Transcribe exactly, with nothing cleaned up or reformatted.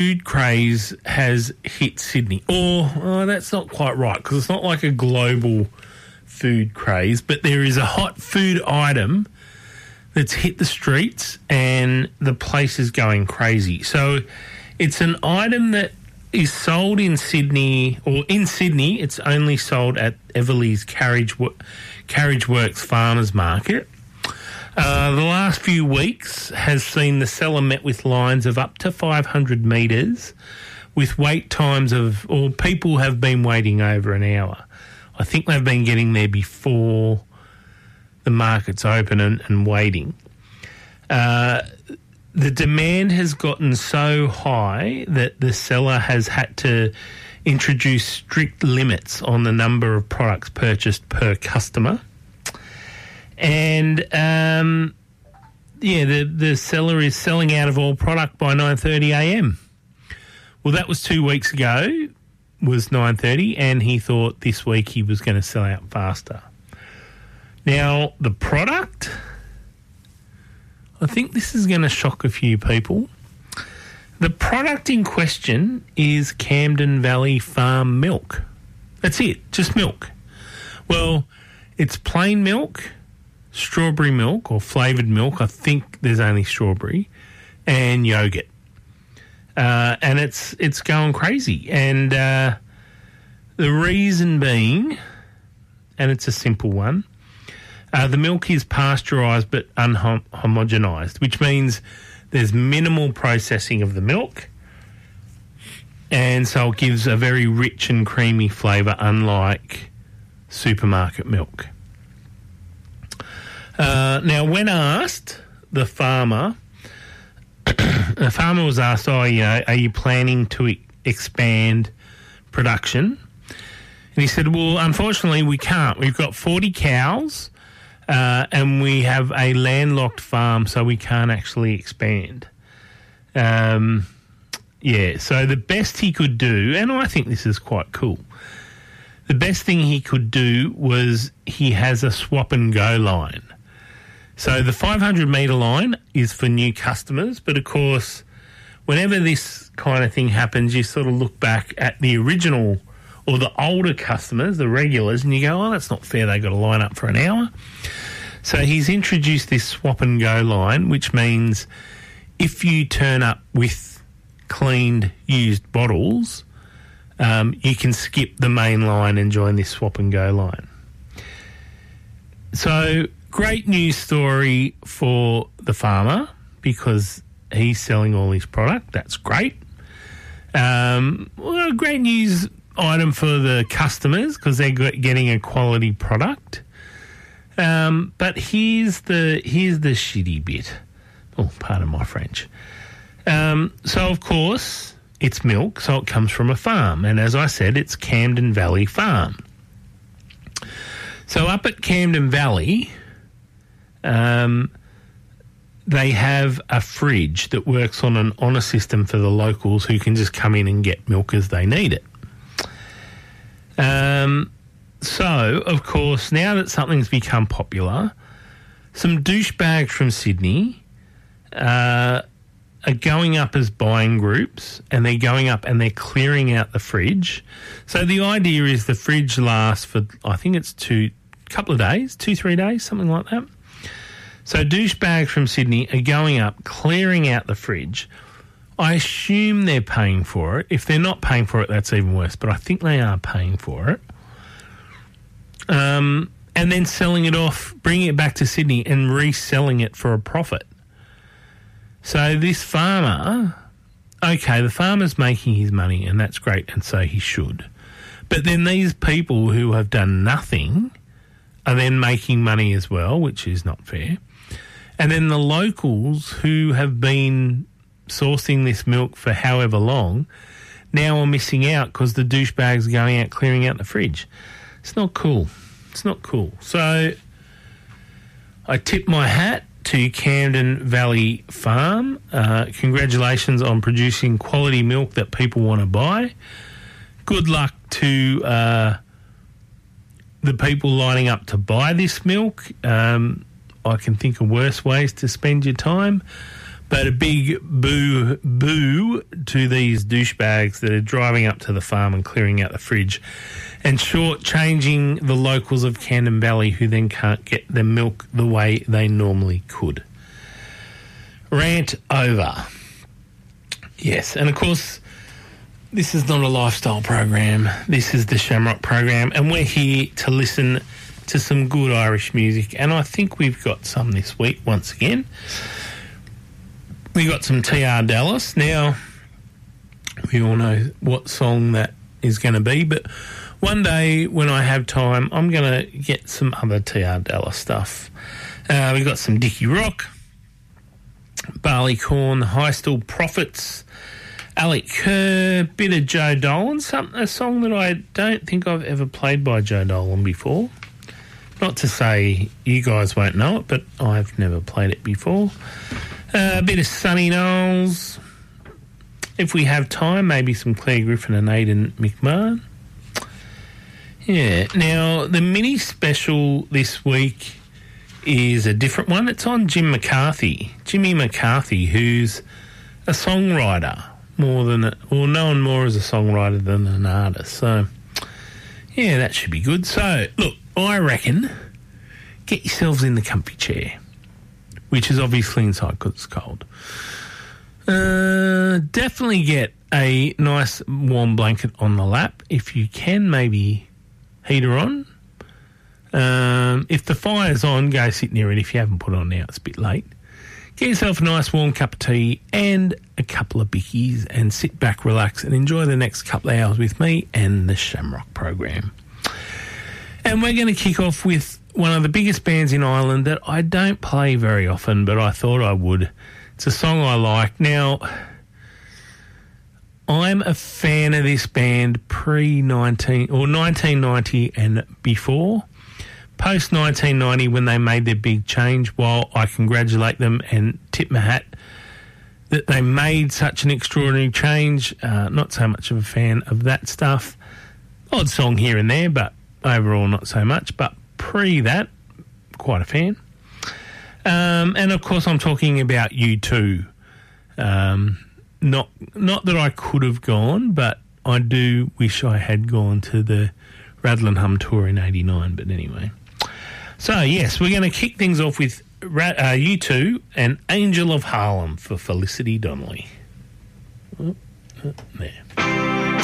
food craze has hit Sydney. Or, oh, that's not quite right, because it's not like a global food craze, but there is a hot food item that's hit the streets and the place is going crazy. So it's an item that is sold in Sydney, or in Sydney, it's only sold at Everleigh's Carriage, Carriage Works Farmers Market. Uh, the last few weeks has seen the seller met with lines of up to five hundred metres with wait times of, or people have been waiting over an hour. I think they've been getting there before the market's open and, and waiting. Uh, the demand has gotten so high that the seller has had to introduce strict limits on the number of products purchased per customer. And, um, yeah, the, the seller is selling out of all product by nine thirty a m. Well, that was two weeks ago, was nine thirty, and he thought this week he was going to sell out faster. Now, the product, I think this is going to shock a few people. The product in question is Camden Valley Farm milk. That's it, just milk. Well, it's plain milk, strawberry milk or flavoured milk. I think there's only strawberry, and yogurt. Uh, and it's it's going crazy. And uh, the reason being, and it's a simple one, uh, the milk is pasteurised but unhomogenised, which means there's minimal processing of the milk, and so it gives a very rich and creamy flavour, unlike supermarket milk. Uh, now, when asked, the farmer, the farmer was asked, oh, you know, are you planning to e- expand production? And he said, well, unfortunately, we can't. We've got forty cows uh, and we have a landlocked farm, so we can't actually expand. Um, yeah, so the best he could do, and I think this is quite cool, the best thing he could do was he has a swap and go line. So the five hundred metre line is for new customers, but of course, whenever this kind of thing happens, you sort of look back at the original or the older customers, the regulars, and you go, oh, that's not fair, they got to line up for an hour. So he's introduced this swap and go line, which means if you turn up with cleaned, used bottles, um, you can skip the main line and join this swap and go line. So great news story for the farmer because he's selling all his product. That's great. Um, well, great news item for the customers because they're getting a quality product. Um, but here's the here's the shitty bit. Oh, pardon my French. Um, so, of course, it's milk, so it comes from a farm. And as I said, it's Camden Valley Farm. So up at Camden Valley, um, they have a fridge that works on an honour system for the locals who can just come in and get milk as they need it. Um, so, of course, now that something's become popular, some douchebags from Sydney uh, are going up as buying groups, and they're going up and they're clearing out the fridge. So the idea is the fridge lasts for, I think it's two, couple of days, two, three days, something like that. So douchebags from Sydney are going up, clearing out the fridge. I assume they're paying for it. If they're not paying for it, that's even worse, but I think they are paying for it. Um, and then selling it off, bringing it back to Sydney and reselling it for a profit. So this farmer, okay, the farmer's making his money and that's great, and so he should. But then these people who have done nothing are then making money as well, which is not fair. And then the locals who have been sourcing this milk for however long now are missing out because the douchebags are going out clearing out the fridge. It's not cool. It's not cool. So I tip my hat to Camden Valley Farm. Uh, congratulations on producing quality milk that people want to buy. Good luck to uh, the people lining up to buy this milk. Um, I can think of worse ways to spend your time. But a big boo, boo to these douchebags that are driving up to the farm and clearing out the fridge and shortchanging the locals of Camden Valley who then can't get their milk the way they normally could. Rant over. Yes, and of course, this is not a lifestyle program. This is the Shamrock program, and we're here to listen to some good Irish music, and I think we've got some this week once again. We got some T R Dallas. Now, we all know what song that is going to be, but one day when I have time, I'm going to get some other T R Dallas stuff. Uh, we got some Dickie Rock, Barleycorn, the High Steel Prophets, Alec Kerr, bit of Joe Dolan, some, a song that I don't think I've ever played by Joe Dolan before. Not to say you guys won't know it, but I've never played it before. Uh, a bit of Sonny Knowles. If we have time, maybe some Claire Griffin and Aidan McMahon. Yeah. Now, the mini special this week is a different one. It's on Jim McCarthy. Jimmy McCarthy, who's a songwriter more than, a, or known more as a songwriter than an artist. So, yeah, that should be good. So, look, I reckon get yourselves in the comfy chair, which is obviously inside because it's cold. Uh, definitely get a nice warm blanket on the lap. If you can, maybe heater on. Um, if the fire's on, go sit near it. If you haven't put it on now, it's a bit late. Get yourself a nice warm cup of tea and a couple of bickies and sit back, relax, and enjoy the next couple of hours with me and the Shamrock program. And we're going to kick off with one of the biggest bands in Ireland that I don't play very often, but I thought I would. It's a song I like. Now, I'm a fan of this band pre-nineteen or nineteen ninety and before. Post nineteen ninety, when they made their big change, while I congratulate them and tip my hat that they made such an extraordinary change, uh, not so much of a fan of that stuff. Odd song here and there, but overall not so much. But pre that, quite a fan. Um, and of course I'm talking about U two. Um, not not that I could have gone, but I do wish I had gone to the Rattle and Hum tour in eighty-nine, but anyway. So yes, we're going to kick things off with uh, U two and Angel of Harlem for Felicity Donnelly. Oh, oh, there.